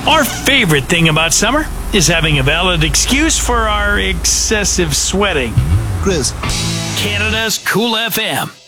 Our favorite thing about summer is having a valid excuse for our excessive sweating. Chris. Canada's Cool FM.